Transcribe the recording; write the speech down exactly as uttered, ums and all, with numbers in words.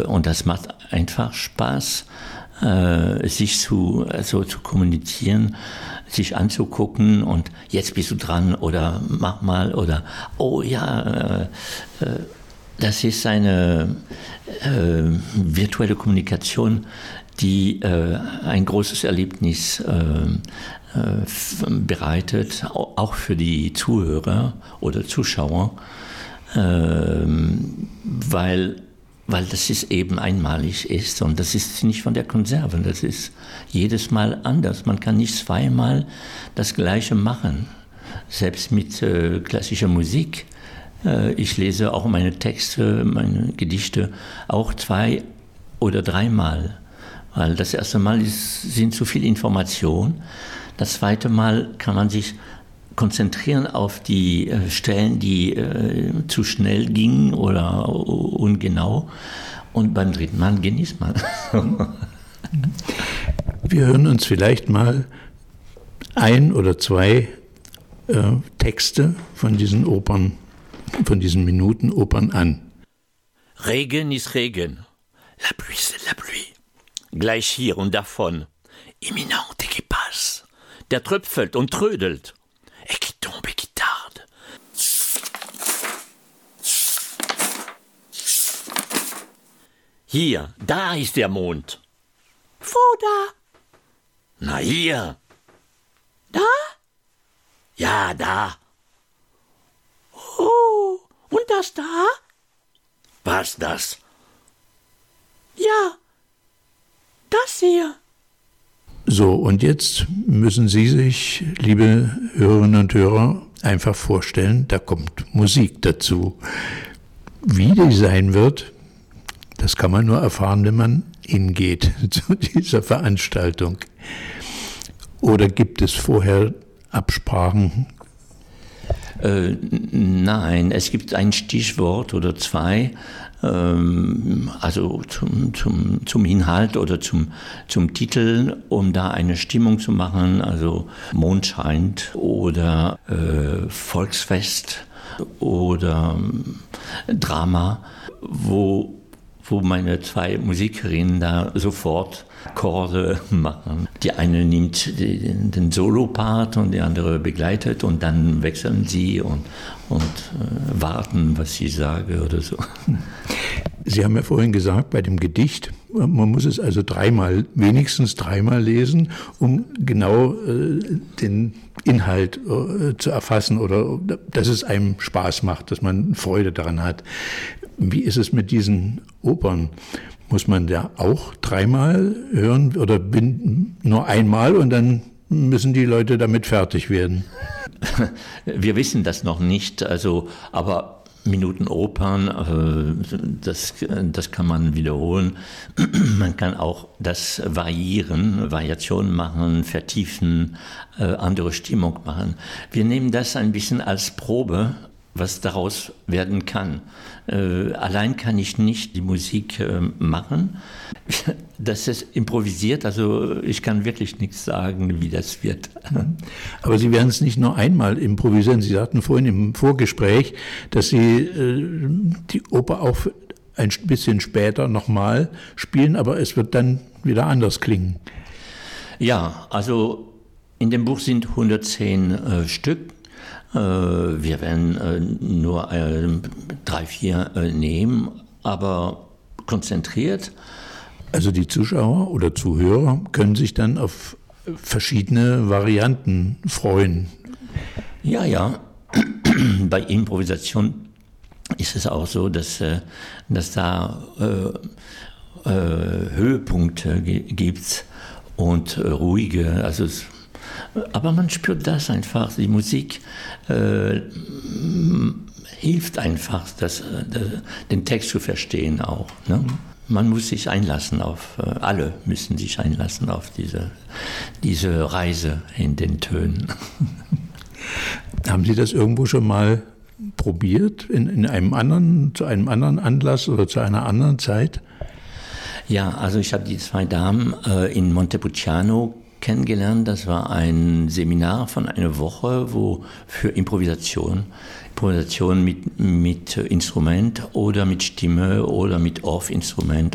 und das macht einfach Spaß, äh, sich zu, also zu kommunizieren, sich anzugucken und jetzt bist du dran oder mach mal oder oh ja, äh, das ist eine äh, virtuelle Kommunikation, die äh, ein großes Erlebnis äh, äh, bereitet, auch für die Zuhörer oder Zuschauer, äh, weil, weil das ist eben einmalig ist und das ist nicht von der Konserve, das ist jedes Mal anders. Man kann nicht zweimal das Gleiche machen, selbst mit äh, klassischer Musik. Äh, ich lese auch meine Texte, meine Gedichte auch zwei oder dreimal. Weil das erste Mal ist, sind zu viel Informationen. Das zweite Mal kann man sich konzentrieren auf die äh, Stellen, die äh, zu schnell gingen oder ungenau. Und beim dritten Mal genießt man. Wir hören uns vielleicht mal ein oder zwei äh, Texte von diesen Opern, von diesen Minutenopern an. Regen ist Regen. La pluie, c'est la pluie. Gleich hier und davon, imminente qui passe, der tröpfelt und trödelt, et qui tombe et qui tarde. Hier, da ist der Mond. Wo da? Na hier. Da? Ja, da. Oh, und das da? Was das? Ja. Das hier. So, und jetzt müssen Sie sich, liebe Hörerinnen und Hörer, einfach vorstellen, da kommt Musik dazu. Wie die sein wird, das kann man nur erfahren, wenn man hingeht zu dieser Veranstaltung. Oder gibt es vorher Absprachen? Äh, nein, es gibt ein Stichwort oder zwei, ähm, also zum, zum, zum Inhalt oder zum, zum Titel, um da eine Stimmung zu machen, also Mond scheint oder äh, Volksfest oder äh, Drama, wo, wo meine zwei Musikerinnen da sofort Akkorde machen. Die eine nimmt den, den Solo-Part und die andere begleitet und dann wechseln sie und, und äh, warten, was sie sage oder so. Sie haben ja vorhin gesagt, bei dem Gedicht, man muss es also dreimal, wenigstens dreimal lesen, um genau äh, den Inhalt äh, zu erfassen oder dass es einem Spaß macht, dass man Freude daran hat. Wie ist es mit diesen Opern? Muss man da auch dreimal hören oder bin nur einmal und dann müssen die Leute damit fertig werden? Wir wissen das noch nicht, also, aber Minutenopern, äh, das, das kann man wiederholen. Man kann auch das variieren, Variationen machen, vertiefen, äh, andere Stimmung machen. Wir nehmen das ein bisschen als Probe, was daraus werden kann. Äh, allein kann ich nicht die Musik äh, machen. Das ist improvisiert, also ich kann wirklich nichts sagen, wie das wird. Aber Sie werden es nicht nur einmal improvisieren. Sie sagten vorhin im Vorgespräch, dass Sie äh, die Oper auch ein bisschen später nochmal spielen, aber es wird dann wieder anders klingen. Ja, also in dem Buch sind hundertzehn äh, Stück. Wir werden nur drei, vier nehmen, aber konzentriert. Also die Zuschauer oder Zuhörer können sich dann auf verschiedene Varianten freuen. Ja, ja. Bei Improvisation ist es auch so, dass, dass da äh, äh, Höhepunkte gibt und ruhige, also es aber man spürt das einfach, die Musik äh, hilft einfach, das, das, den Text zu verstehen auch. Ne? Man muss sich einlassen auf, äh, alle müssen sich einlassen auf diese, diese Reise in den Tönen. Haben Sie das irgendwo schon mal probiert, in, in einem anderen, zu einem anderen Anlass oder zu einer anderen Zeit? Ja, also ich habe die zwei Damen äh, in Montepulciano kennengelernt. Das war ein Seminar von einer Woche, wo für Improvisation, Improvisation mit, mit Instrument oder mit Stimme oder mit Off-Instrument